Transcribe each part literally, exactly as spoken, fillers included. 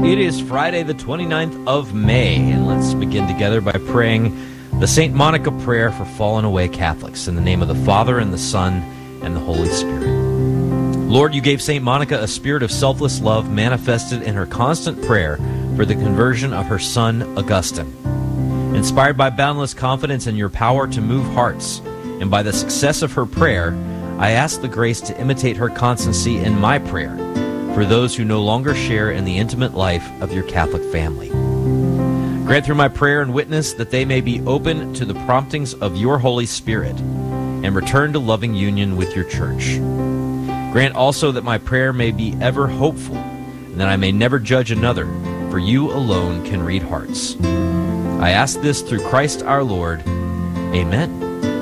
It is Friday, the twenty-ninth of May, and let's begin together by praying the Saint Monica prayer for fallen away Catholics. In the name of the Father, and the Son, and the Holy Spirit. Lord, you gave Saint Monica a spirit of selfless love manifested in her constant prayer for the conversion of her son, Augustine. Inspired by boundless confidence in your power to move hearts, and by the success of her prayer, I ask the grace to imitate her constancy in my prayer for those who no longer share in the intimate life of your Catholic family. Grant through my prayer and witness that they may be open to the promptings of your Holy Spirit and return to loving union with your Church. Grant also that my prayer may be ever hopeful, and that I may never judge another, for you alone can read hearts. I ask this through Christ our Lord. Amen.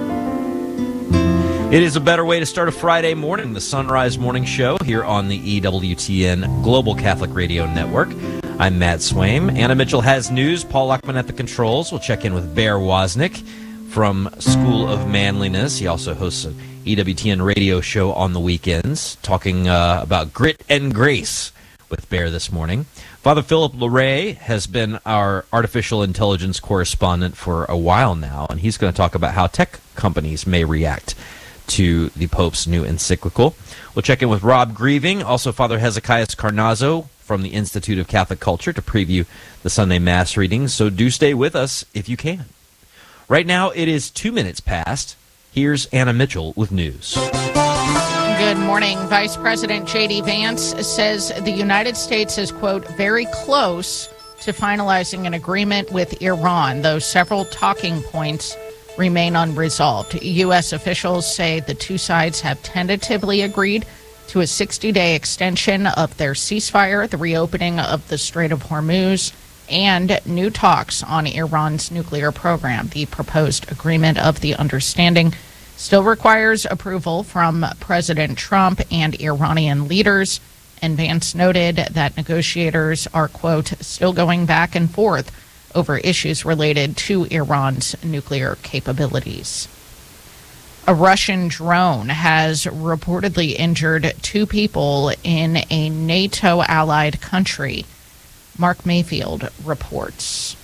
It is a better way to start a Friday morning, the Sunrise Morning Show here on the E W T N Global Catholic Radio Network. I'm Matt Swaim. Anna Mitchell has news. Paul Luckman at the controls. We'll check in with Bear Wozniak from School of Manliness. He also hosts an E W T N radio show on the weekends, talking uh, about grit and grace with Bear this morning. Father Philip Larray has been our artificial intelligence correspondent for a while now, and he's going to talk about how tech companies may react to the Pope's new encyclical. We'll check in with Rob Grieving, also Father Hezekiah Carnazzo from the Institute of Catholic Culture, to preview the Sunday Mass readings, so do stay with us if you can. Right now, it is two minutes past. Here's Anna Mitchell with news. Good morning. Vice President J D Vance says the United States is, quote, very close to finalizing an agreement with Iran, though several talking points remain unresolved. U S officials say the two sides have tentatively agreed to a sixty-day extension of their ceasefire, the reopening of the Strait of Hormuz, and new talks on Iran's nuclear program. The proposed agreement of the understanding still requires approval from President Trump and Iranian leaders, and Vance noted that negotiators are, quote, still going back and forth over issues related to Iran's nuclear capabilities. A Russian drone has reportedly injured two people in a NATO-allied country. Mark Mayfield reports.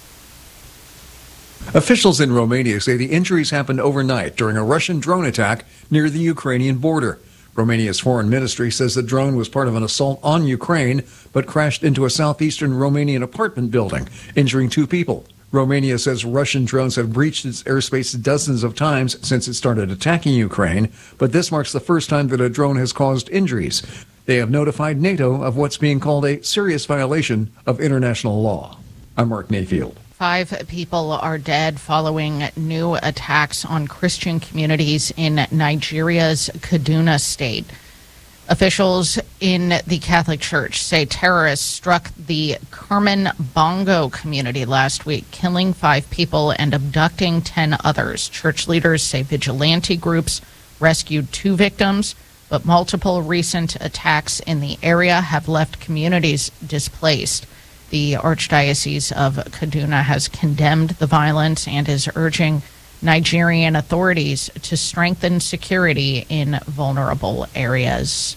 Officials in Romania say the injuries happened overnight during a Russian drone attack near the Ukrainian border. Romania's foreign ministry says the drone was part of an assault on Ukraine, but crashed into a southeastern Romanian apartment building, injuring two people. Romania says Russian drones have breached its airspace dozens of times since it started attacking Ukraine, but this marks the first time that a drone has caused injuries. They have notified NATO of what's being called a serious violation of international law. I'm Mark Mayfield. Five people are dead following new attacks on Christian communities in Nigeria's Kaduna state. Officials in the Catholic Church say terrorists struck the Kerman Bongo community last week, killing five people and abducting ten others. Church leaders say vigilante groups rescued two victims, but multiple recent attacks in the area have left communities displaced. The Archdiocese of Kaduna has condemned the violence and is urging Nigerian authorities to strengthen security in vulnerable areas.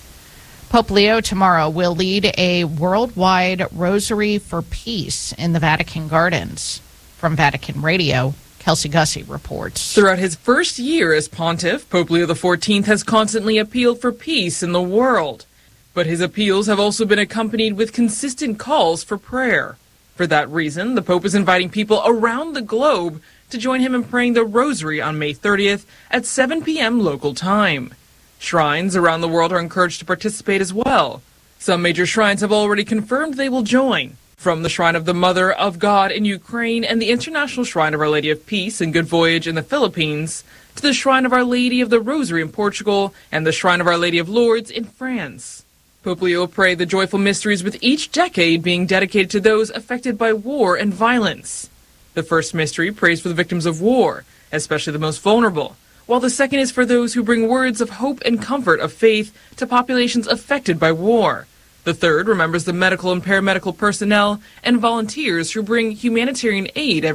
Pope Leo tomorrow will lead a worldwide Rosary for Peace in the Vatican Gardens. From Vatican Radio, Kelsey Gussie reports. Throughout his first year as pontiff, Pope Leo the fourteenth has constantly appealed for peace in the world. But his appeals have also been accompanied with consistent calls for prayer. For that reason, the Pope is inviting people around the globe to join him in praying the Rosary on May thirtieth at seven p.m. local time. Shrines around the world are encouraged to participate as well. Some major shrines have already confirmed they will join, from the Shrine of the Mother of God in Ukraine and the International Shrine of Our Lady of Peace and Good Voyage in the Philippines, to the Shrine of Our Lady of the Rosary in Portugal and the Shrine of Our Lady of Lourdes in France. Pope Leo will pray the joyful mysteries, with each decade being dedicated to those affected by war and violence. The first mystery prays for the victims of war, especially the most vulnerable, while the second is for those who bring words of hope and comfort of faith to populations affected by war. The third remembers the medical and paramedical personnel and volunteers who bring humanitarian aid every